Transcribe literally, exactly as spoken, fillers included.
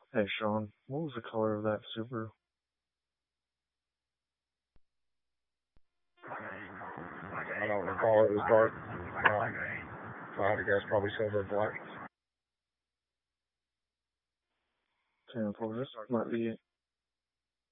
Hey Sean, what was the color of that Subaru? I don't recall. It was dark black. So I had to guess probably silver black. Ten four, this might be it.